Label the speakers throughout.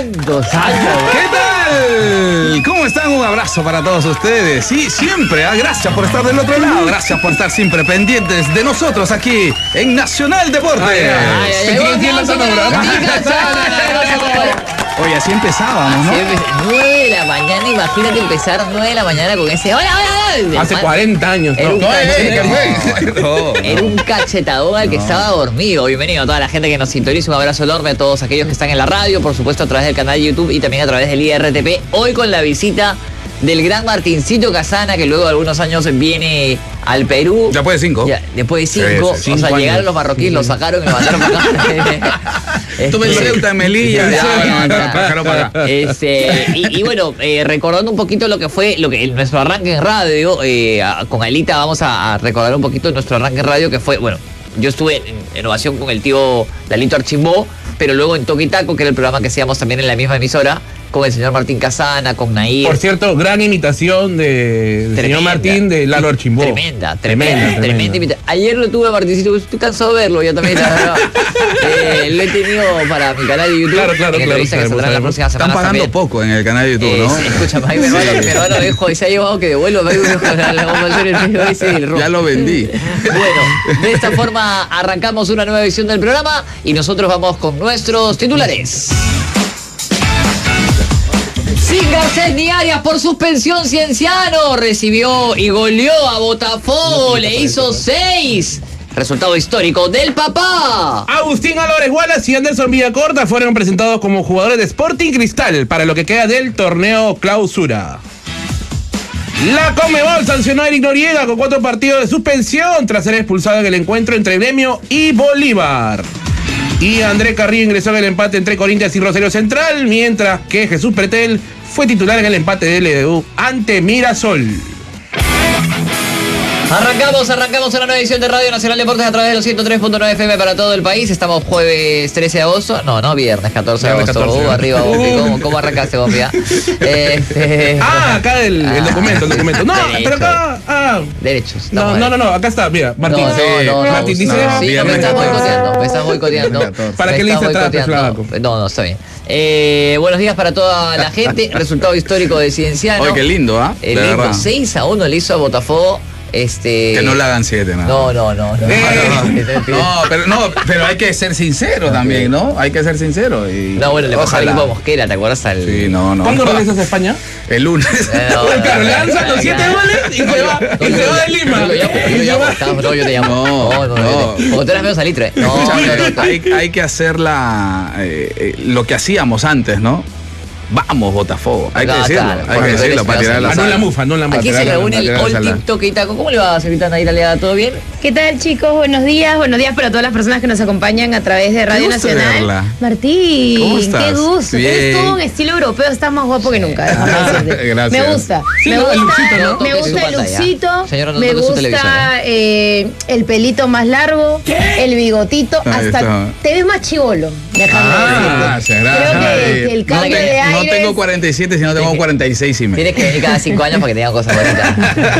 Speaker 1: tantos años.
Speaker 2: ¿Qué tal? ¿Cómo están? Un abrazo para todos ustedes. Sí, siempre, gracias por estar del otro lado. Gracias por estar siempre pendientes de nosotros aquí en Nacional Deportes. Oye, así empezábamos, ¿no?
Speaker 1: 9 de la mañana, imagínate empezar 9 de la mañana con ese... ¡Hola, hola, hola!
Speaker 3: Hace 40 años, ¿no?
Speaker 1: Era un cachetadón al que estaba dormido. Bienvenido a toda la gente que nos sintoniza. Un abrazo enorme a todos aquellos que están en la radio, por supuesto a través del canal de YouTube y también a través del IRTP. Hoy con la visita del gran Martincito Casana, que luego de algunos años viene al Perú.
Speaker 2: Después de 5.
Speaker 1: Después de 5.
Speaker 2: Sí,
Speaker 1: o sea,
Speaker 2: 5
Speaker 1: llegaron
Speaker 2: años.
Speaker 1: los marroquíes, lo sacaron y lo mandaron para acá.
Speaker 2: Tuve el Ceuta en Melilla. Trajeron para acá.
Speaker 1: Y bueno, recordando un poquito lo que fue nuestro arranque en radio, con Alita vamos a recordar un poquito nuestro arranque en radio, que fue, bueno, yo estuve en ovación con el tío Lalito Archimbó, pero luego en Toki Taco, que era el programa que hacíamos también en la misma emisora, con el señor Martín Casana, con Nair.
Speaker 3: Por cierto, gran imitación del señor Martín de Lalo Archimbó.
Speaker 1: Tremenda imitación. Ayer lo tuve a Martincito, estoy cansado de verlo, yo también, la verdad. Lo he tenido para mi canal de YouTube.
Speaker 3: Claro.
Speaker 1: Que saldrá la próxima semana.
Speaker 2: Están pagando
Speaker 1: también.
Speaker 2: Poco en el canal de YouTube, ¿no?
Speaker 1: Sí, escúchame, mi hermano dijo, y se ha llevado que devuelva,
Speaker 2: Ya lo vendí.
Speaker 1: Bueno, de esta forma arrancamos una nueva edición del programa y nosotros vamos con nuestros titulares. Sin Garcés ni Arias por suspensión, Cienciano recibió y goleó a Botafogo, le hizo 6. Resultado histórico del papá.
Speaker 3: Agustín Álvarez Wallace y Anderson Villacorta fueron presentados como jugadores de Sporting Cristal para lo que queda del torneo Clausura. La Conmebol sancionó a Eric Noriega con 4 partidos de suspensión tras ser expulsado en el encuentro entre Gremio y Bolívar. Y André Carrillo ingresó en el empate entre Corinthians y Rosario Central, mientras que Jesús Pretel fue titular en el empate de LDU ante Mirasol.
Speaker 1: Arrancamos una nueva edición de Radio Nacional Deportes a través de los 103.9 FM para todo el país. Estamos jueves 13 de agosto. No, viernes 14 de agosto. Arriba, Bombi. ¿Cómo arrancaste, Bombi?
Speaker 3: Acá el documento. No, pero acá...
Speaker 1: Derechos.
Speaker 3: No, acá está, mira, Martín. Martín dice...
Speaker 1: Sí, me estás boicoteando.
Speaker 3: ¿Para qué le dices atrás, flaco?
Speaker 1: No, está bien. Buenos días para toda la gente. Resultado histórico de Cienciano.
Speaker 2: Oye, qué lindo, ¿ah?
Speaker 1: El lindo 6-1 le hizo a Botafogo.
Speaker 2: Que no le hagan 7, nada.
Speaker 1: No.
Speaker 2: Pero hay que ser sincero también, ¿no? Hay que ser sincero.
Speaker 1: Bueno, le pasó al equipo Mosquera, ¿te acuerdas?
Speaker 2: Sí, no.
Speaker 3: ¿Cuándo regresas a España?
Speaker 2: El lunes.
Speaker 3: Claro, le lanzan los 7 goles y se va de Lima.
Speaker 1: Yo te llamo. No. Porque tú eras medio salitre.
Speaker 2: Hay que hacer lo que hacíamos antes, ¿no? Vamos, Botafogo. Hay que decirlo para tirar la sala.
Speaker 3: No la mufa.
Speaker 1: Aquí se reúne el All Team Toki y Taco. ¿Cómo le va, señorita Naira Leada? ¿Todo bien?
Speaker 4: ¿Qué tal, chicos? Buenos días para todas las personas que nos acompañan a través de Radio Nacional.
Speaker 2: Verla.
Speaker 4: Martín,
Speaker 2: ¿Cómo estás?
Speaker 4: qué gusto.
Speaker 2: Bien.
Speaker 4: Tienes todo un estilo europeo, estás más guapo que nunca.
Speaker 2: Gracias.
Speaker 4: Me gusta.
Speaker 3: Sí,
Speaker 4: me
Speaker 3: el
Speaker 4: gusta
Speaker 3: lookcito, ¿no?
Speaker 4: me gusta el lookcito.
Speaker 1: Señora, no
Speaker 4: me
Speaker 1: toque su
Speaker 4: gusta el pelito más largo, el bigotito. Hasta te ves más chivolo.
Speaker 2: Gracias.
Speaker 4: Creo que el cambio de aire.
Speaker 2: No tengo 47, sino tengo 46 y medio.
Speaker 1: Tienes que venir cada 5 años para que tengan cosas bonitas.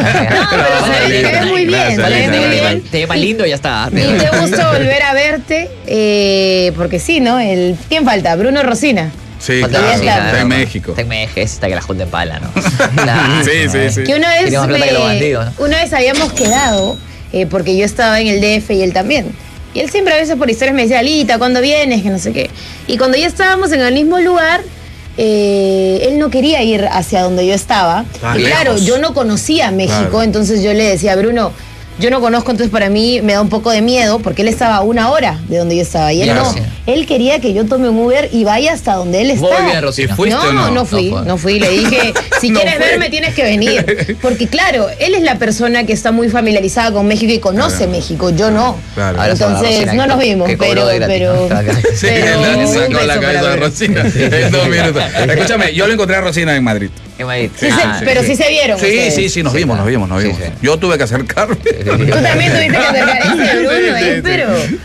Speaker 4: Te ves muy bien.
Speaker 1: Te ves más lindo y ya está.
Speaker 4: Y te gusta volver a verte, porque sí, ¿no? ¿Quién falta? Bruno Rosina.
Speaker 2: Sí,
Speaker 4: Porque
Speaker 2: claro,
Speaker 4: ya está.
Speaker 2: está en México.
Speaker 1: Está en México, está que la junta en pala, ¿no?
Speaker 2: Sí.
Speaker 4: Que una
Speaker 1: Tiene más plata que los bandidos, ¿no?
Speaker 4: una vez habíamos quedado, porque yo estaba en el DF y él también. Y él siempre a veces por historias me decía, Alita, ¿cuándo vienes? Que no sé qué. Y cuando ya estábamos en el mismo lugar, él no quería ir hacia donde yo estaba. Y claro, yo no conocía México, entonces yo le decía, Bruno, yo no conozco, entonces para mí me da un poco de miedo, porque él estaba a 1 hora de donde yo estaba. Y él no. Él quería que yo tome un Uber y vaya hasta donde él estaba.
Speaker 1: Muy bien, Rosina.
Speaker 2: ¿Fuiste o no?
Speaker 4: No fui. Le dije, si quieres verme, tienes que venir. Porque claro, él es la persona que está muy familiarizada con México y conoce México. Yo no.
Speaker 2: Claro.
Speaker 4: Entonces, no nos vimos, pero
Speaker 2: Sí, él sacó la cabeza de Rosina en 2 minutos. Escúchame, yo lo encontré a Rosina en Madrid.
Speaker 4: Pero sí se vieron.
Speaker 2: Sí, nos vimos.
Speaker 1: Sí.
Speaker 2: Yo tuve que acercarme.
Speaker 4: Tú también tuviste que acercar ese Bruno, pero